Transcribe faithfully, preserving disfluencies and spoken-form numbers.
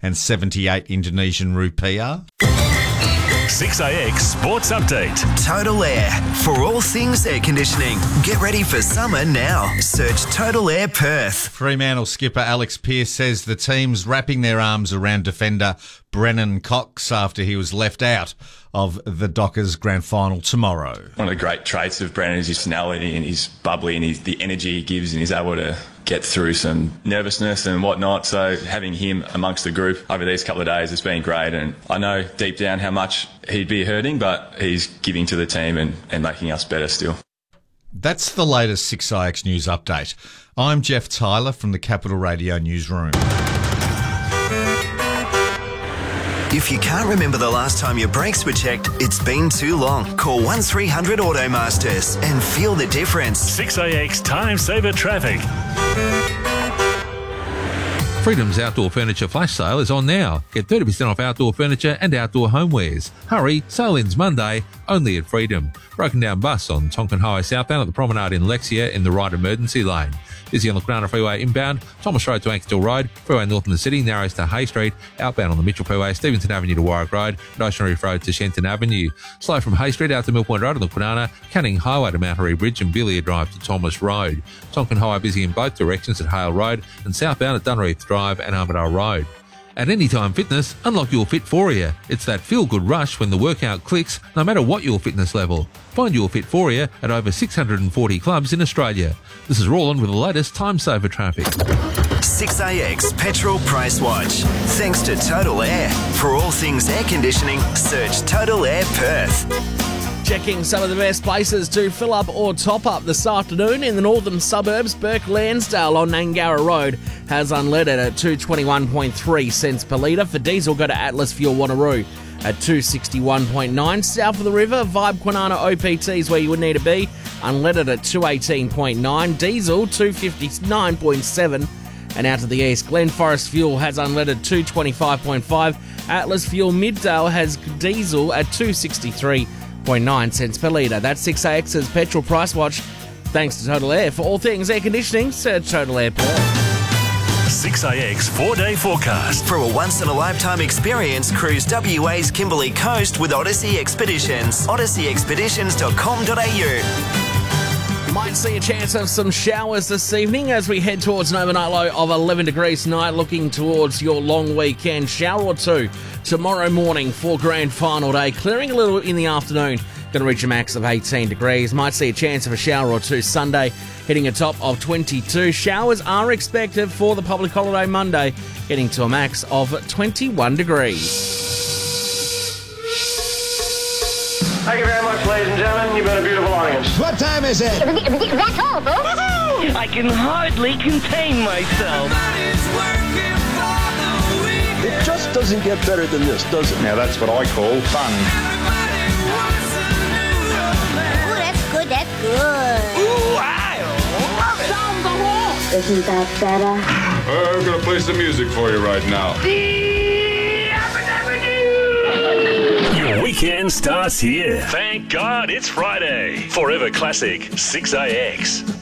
and seventy-eight Indonesian rupiah. six A X Sports Update. Total Air. For all things air conditioning. Get ready for summer now. Search Total Air Perth. Fremantle skipper Alex Pearce says the team's wrapping their arms around defender Brennan Cox after he was left out of the Dockers grand final tomorrow. One of the great traits of Brennan is his personality and his bubbly and his, the energy he gives, and he's able to get through some nervousness and whatnot. So having him amongst the group over these couple of days has been great, and I know deep down how much he'd be hurting, but he's giving to the team and, and making us better still. That's the latest six I X News Update. I'm Jeff Tyler from the Capital Radio Newsroom. If you can't remember the last time your brakes were checked, it's been too long. Call one three hundred Automasters and feel the difference. six A X Time Saver Traffic. Freedom's Outdoor Furniture Flash Sale is on now. Get thirty percent off outdoor furniture and outdoor homewares. Hurry, sale ends Monday, only at Freedom. Broken down bus on Tonkin Highway southbound at the Promenade in Lexia in the right emergency lane. Busy on the Cronulla Freeway inbound, Thomas Road to Ankerstall Road, Freeway north in the city, narrows to Hay Street, outbound on the Mitchell Freeway, Stevenson Avenue to Warwick Road, and Ocean Reef Road to Shenton Avenue. Slow from Hay Street out to Mill Point Road on the Kwinana, Canning Highway to Mount Harry Bridge and Billiard Drive to Thomas Road. Tonkin Highway busy in both directions at Hale Road and southbound at Dunreath Drive and Armadale Road. At Anytime Fitness, unlock your Fit-Phoria. It's that feel-good rush when the workout clicks, no matter what your fitness level. Find your Fit-Phoria at over six hundred forty clubs in Australia. This is Roland with the latest Time Saver traffic. six A X Petrol Price Watch. Thanks to Total Air. For all things air conditioning, search Total Air Perth. Checking some of the best places to fill up or top up this afternoon in the northern suburbs. Burke Lansdale on Angara Road has unleaded at two twenty-one point three cents per litre. For diesel, go to Atlas Fuel Wanneroo at two sixty-one point nine. South of the river, Vibe Kwinana O P T is where you would need to be. Unleaded at two eighteen point nine. Diesel, two fifty-nine point seven. And out to the east, Glen Forest Fuel has unleaded two twenty-five point five. Atlas Fuel Middale has diesel at two sixty-three point nine cents per litre. That's six A X's Petrol Price Watch. Thanks to Total Air. For all things air conditioning, search Total Air Perth. six A X four-day forecast. For a once-in-a-lifetime experience, cruise W A's Kimberley Coast with Odyssey Expeditions. odyssey expeditions dot com dot a u. Might see a chance of some showers this evening as we head towards an overnight low of eleven degrees tonight, looking towards your long weekend. Shower or two tomorrow morning for grand final day, clearing a little in the afternoon. Going to reach a max of eighteen degrees. Might see a chance of a shower or two Sunday, hitting a top of twenty-two. Showers are expected for the public holiday Monday, getting to a max of twenty-one degrees. Thank you very much, ladies and gentlemen. You've been a beautiful audience. What time is it? That's all, folks. I can hardly contain myself. It just doesn't get better than this, does it? Now that's what I call fun. Ooh, that's good, that's good. Ooh, I love it. Down the hall. Isn't that better? Uh, I'm going to play some music for you right now. Your weekend starts here. Thank God it's Friday. Forever Classic six A X.